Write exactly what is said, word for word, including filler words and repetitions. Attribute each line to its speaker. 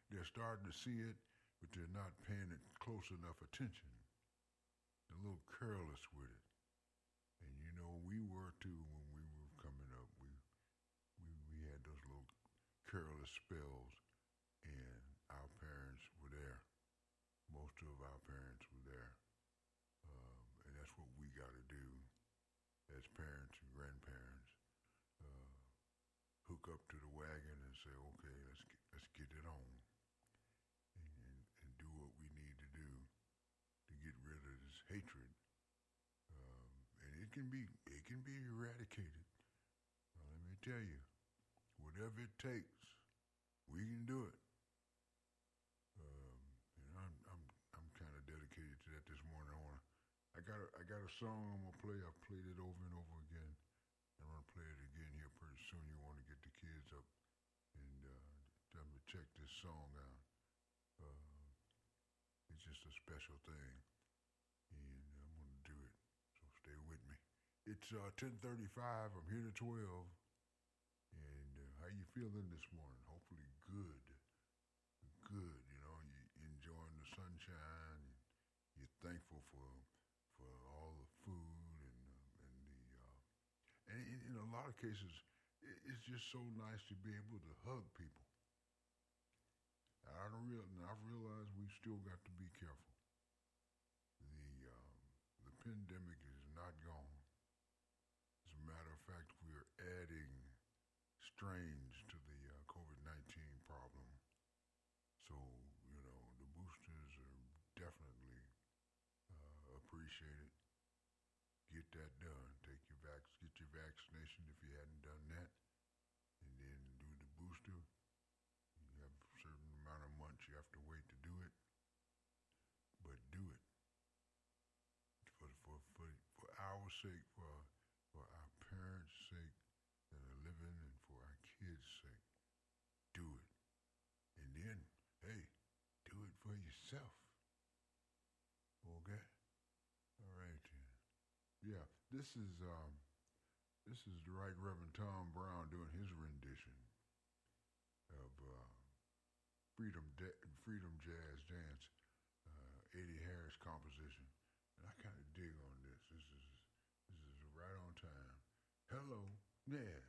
Speaker 1: they're starting to see it, but they're not paying it close enough attention. They're a little careless with it. And you know, we were too when we were coming up. We we, we had those little careless spells, and our parents were there. Most of our parents were there. Um, and that's what we got to do as parents and grandparents. Uh, hook up to the wagon and say, okay, let's get, let's get it on, and, and, and do what we need to do to get rid of this hatred. Um, and it can be it can be eradicated. Well, let me tell you, whatever it takes, we can do it. Um, and I'm I'm I'm kind of dedicated to that this morning. I wanna, I got a, I got a song I'm gonna play. I've played it over and over again. I'm gonna play it again here pretty soon. You want to get the kids up and uh, tell them to check this song out. Uh, it's just a special thing, and I'm gonna do it. So stay with me. It's uh, ten thirty-five. I'm here to twelve. And uh, how you feeling this morning? Hopefully good. Good, you know, you enjoying the sunshine. And you're thankful for for all the food and uh, and the uh, and in, in a lot of cases, it, it's just so nice to be able to hug people. And I don't real, and I've realized we've still got to be careful. The um, the pandemic is not gone. As a matter of fact, we are adding strains to the uh, COVID nineteen problem. So, you know, the boosters are definitely uh, appreciated. Get that done. Take your vac- get your vaccination if you hadn't done that. And then do the booster. You have a certain amount of months you have to wait to do it. But do it. For, for, for, for our sake, for, for our parents' sake that are living, and for our kids' sake. Do it. And then, hey, do it for yourself. Okay? All right, then. Yeah, this is um, this is the Right Reverend Tom Brown doing his rendition of uh, Freedom De- Freedom Jazz Dance, uh, Eddie Harris composition, and I kind of dig on this. This is this is right on time. Hello, yeah.